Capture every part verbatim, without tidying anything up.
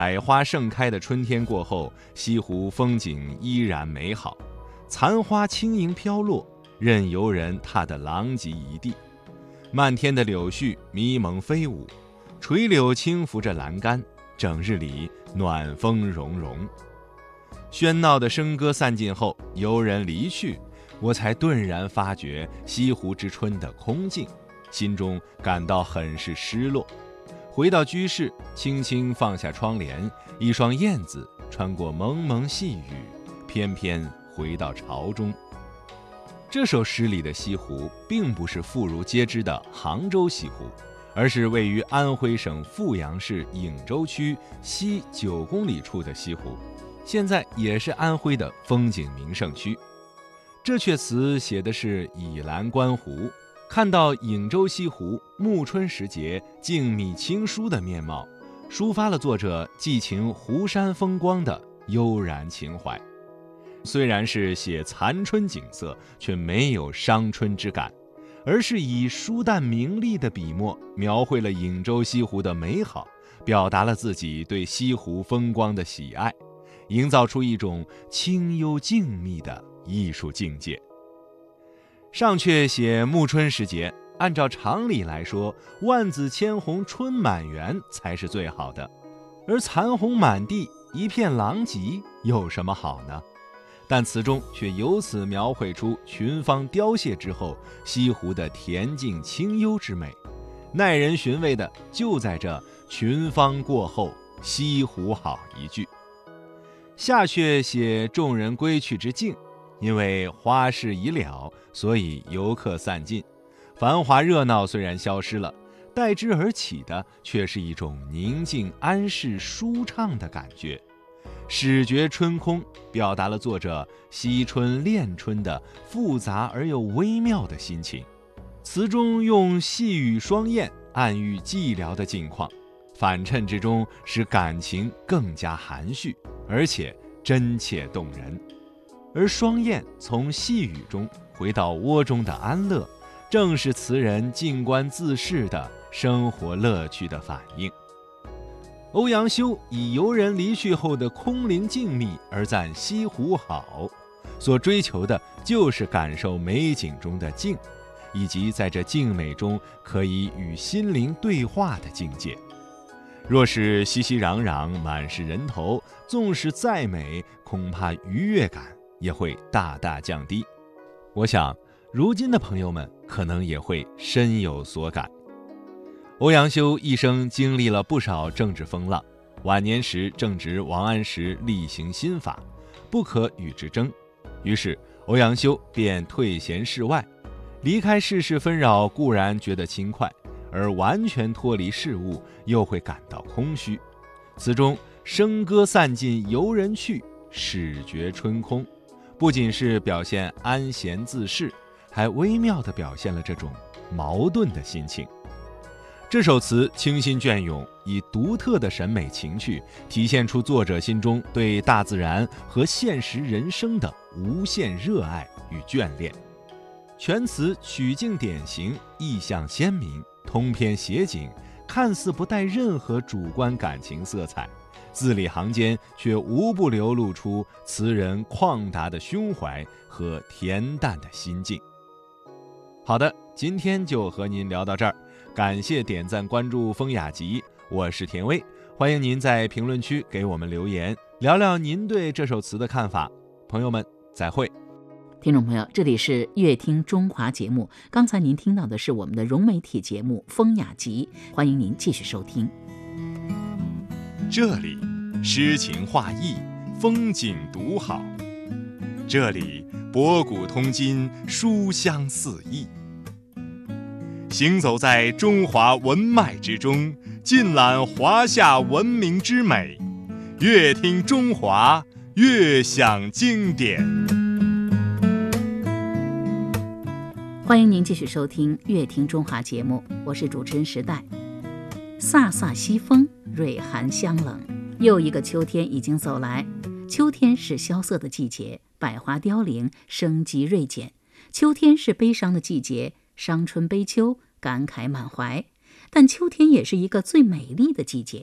百花盛开的春天过后，西湖风景依然美好，残花轻盈飘落，任游人踏得狼藉一地。漫天的柳絮迷蒙飞舞，垂柳轻拂着栏杆，整日里暖风融融。喧闹的笙歌散尽后，游人离去，我才顿然发觉西湖之春的空静，心中感到很是失落。回到居室，轻轻放下窗帘，一双燕子穿过蒙蒙细雨，翩翩回到巢中。这首诗里的西湖并不是妇孺皆知的杭州西湖，而是位于安徽省阜阳市颍州区西九公里处的西湖，现在也是安徽的风景名胜区。这阙词写的是倚栏观湖，看到颍州西湖暮春时节静谧清疏的面貌，抒发了作者寄情湖山风光的悠然情怀。虽然是写残春景色，却没有伤春之感，而是以疏淡明丽的笔墨描绘了颍州西湖的美好，表达了自己对西湖风光的喜爱，营造出一种清幽静谧的艺术境界。上阙写暮春时节，按照常理来说，万紫千红春满园才是最好的，而残红满地一片狼藉有什么好呢？但词中却由此描绘出群芳凋谢之后西湖的恬静清幽之美，耐人寻味的就在这群芳过后西湖好一句。下阙写众人归去之境，因为花市已了，所以游客散尽，繁华热闹虽然消失了，代之而起的却是一种宁静安适舒畅的感觉。始觉春空表达了作者惜春恋春的复杂而又微妙的心情。词中用细语双燕暗喻寂寥的境况，反衬之中使感情更加含蓄，而且真切动人。而双燕从细语中回到窝中的安乐，正是词人静观自适的生活乐趣的反应。欧阳修以游人离去后的空灵静谧而赞西湖好，所追求的就是感受美景中的静，以及在这静美中可以与心灵对话的境界。若是熙熙攘攘满是人头，纵使再美，恐怕愉悦感也会大大降低。我想如今的朋友们可能也会深有所感。欧阳修一生经历了不少政治风浪，晚年时正值王安石厉行新法，不可与之争，于是欧阳修便退闲世外。离开世事纷扰固然觉得轻快，而完全脱离事物又会感到空虚。词中笙歌散尽游人去，始觉春空，不仅是表现安闲自适，还微妙地表现了这种矛盾的心情。这首词清新隽永，以独特的审美情趣体现出作者心中对大自然和现实人生的无限热爱与眷恋。全词曲径典型，意象鲜明，通篇写景，看似不带任何主观感情色彩，字里行间却无不流露出词人旷达的胸怀和恬淡的心境。好的，今天就和您聊到这儿，感谢点赞关注风雅集，我是田薇，欢迎您在评论区给我们留言，聊聊您对这首词的看法。朋友们，再会。 听众朋友，这里是乐听中华节目，刚才您听到的是我们的融媒体节目风雅集，欢迎您继续收听。 这里诗情画意，风景独好，这里博古通今，书香四溢。行走在中华文脉之中，尽览华夏文明之美，越听中华，越享经典。 欢迎您继续收听乐听中华节目，我是主持人时代。飒飒西风，蕊寒香冷，又一个秋天已经走来。秋天是萧瑟的季节，百花凋零，生机锐减。秋天是悲伤的季节，伤春悲秋，感慨满怀。但秋天也是一个最美丽的季节，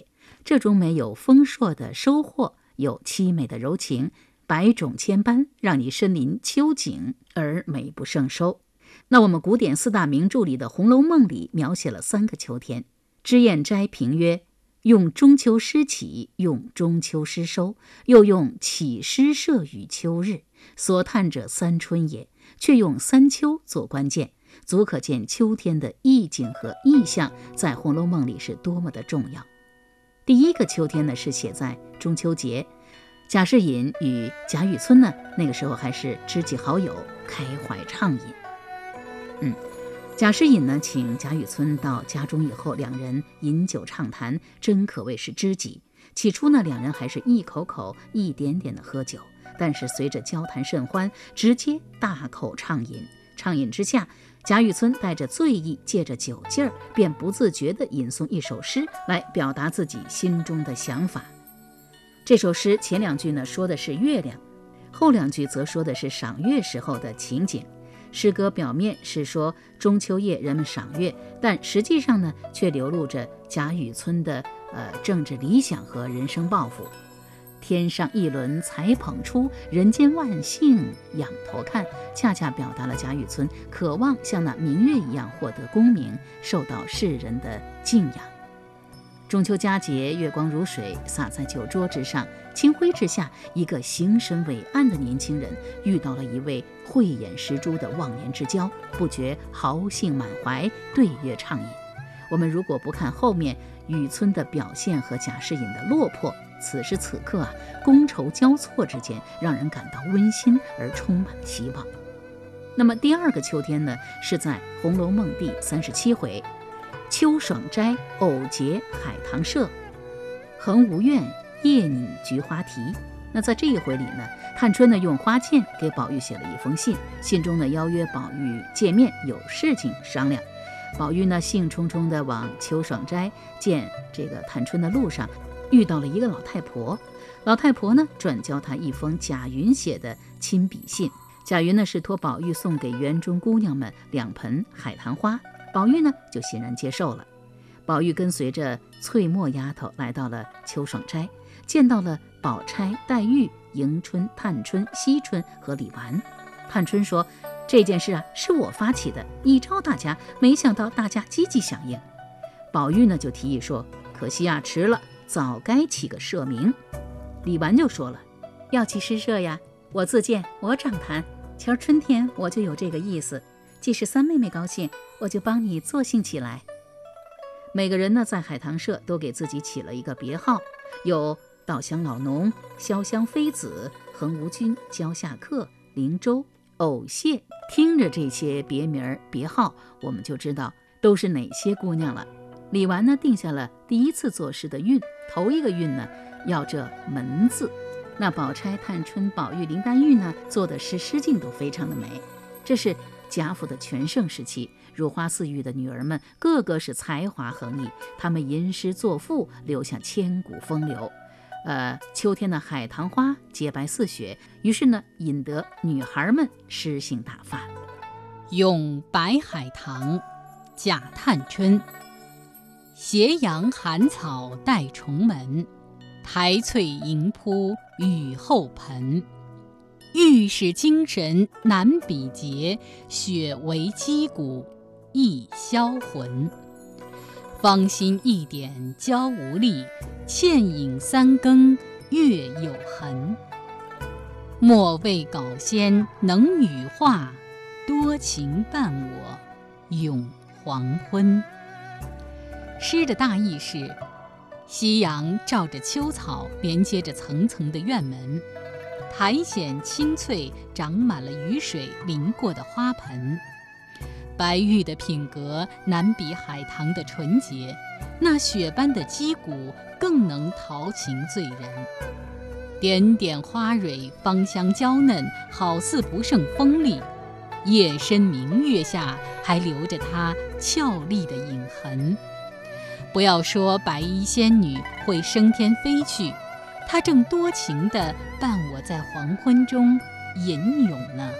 这种美有丰硕的收获，有凄美的柔情，百种千般，让你身临秋景而美不胜收。那我们古典四大名著里的《红楼梦》里描写了三个秋天。脂砚斋评曰：用中秋诗起，用中秋诗收，又用起诗设与秋日，所叹者三春也，却用三秋做关键，足可见秋天的意境和意象在《红楼梦》里是多么的重要。第一个秋天呢，是写在中秋节，贾士隐与贾雨村呢，那个时候还是知己好友，开怀畅饮。嗯，贾士隐呢，请贾雨村到家中以后，两人饮酒畅谈，真可谓是知己。起初呢，两人还是一口口、一点点的喝酒，但是随着交谈甚欢，直接大口畅饮。畅饮之下，贾雨村带着醉意，借着酒劲儿，便不自觉地吟诵一首诗来表达自己心中的想法。这首诗前两句呢说的是月亮，后两句则说的是赏月时候的情景。诗歌表面是说中秋夜人们赏月，但实际上呢，却流露着贾雨村的呃政治理想和人生抱负。天上一轮才捧出，人间万姓仰头看，恰恰表达了贾雨村渴望像那明月一样获得功名，受到世人的敬仰。中秋佳节，月光如水洒在酒桌之上，清辉之下，一个形神伟岸的年轻人遇到了一位慧眼识珠的忘年之交，不觉豪兴满怀，对月畅饮。我们如果不看后面雨村的表现和贾士隐的落魄，此时此刻啊，觥筹交错之间，让人感到温馨而充满希望。那么第二个秋天呢，是在《红楼梦》第三十七回，秋爽斋偶结海棠社，恒无怨夜拟菊花题。那在这一回里呢，探春呢用花剑给宝玉写了一封信，信中呢邀约宝玉见面，有事情商量。宝玉呢兴冲冲地往秋爽斋见这个探春的路上，遇到了一个老太婆。老太婆呢转交他一封贾云写的亲笔信，贾云呢是托宝玉送给园中姑娘们两盆海棠花，宝玉呢就欣然接受了。宝玉跟随着翠墨丫头来到了秋爽斋，见到了宝钗、黛玉、迎春、探春、惜春和李纨。探春说，这件事啊是我发起的，一招大家，没想到大家积极响应。宝玉呢就提议说，可惜啊迟了，早该起个社名。李纨就说了，要起诗社呀，我自荐，我掌谈，前春天我就有这个意思，既是三妹妹高兴，我就帮你作兴起来。每个人呢在海棠社都给自己起了一个别号，有稻香老农、潇湘妃子、恒无君、蕉下客、灵州、藕蟹。听着这些别名别号，我们就知道都是哪些姑娘了。李纨呢定下了第一次作诗的韵，头一个韵呢要这门字。那宝钗、探春、宝玉、林黛玉呢做的诗诗境都非常的美。这是贾府的全盛时期，如花似玉的女儿们个个是才华横溢，她们吟诗作赋，留下千古风流。呃，秋天的海棠花洁白似雪，于是呢引得女孩们诗兴大发。 咏白海棠，贾探春。斜阳寒草带重门，苔翠盈铺雨后盆。玉是精神难比劫，雪为肌骨易销魂。芳心一点娇无力，倩影三更月有痕。莫谓稿仙能羽化，多情伴我永黄昏。诗的大意是，夕阳照着秋草，连接着层层的院门，苔藓青翠，长满了雨水淋过的花盆。白玉的品格难比海棠的纯洁，那雪般的肌骨更能陶情醉人。点点花蕊芳香娇嫩，好似不胜锋利，夜深明月下还留着它俏丽的影痕。不要说白衣仙女会升天飞去，她正多情地伴我在黄昏中吟咏呢。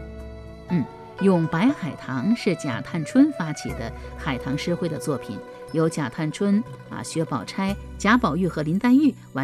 嗯，咏白海棠是贾探春发起的海棠诗会的作品， 由贾探春、啊薛宝钗、贾宝玉和林黛玉完